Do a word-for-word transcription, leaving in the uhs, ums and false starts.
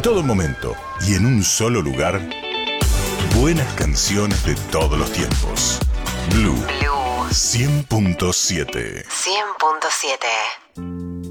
todo momento y en un solo lugar, buenas canciones de todos los tiempos. Blue, Blue. cien punto siete. cien punto siete.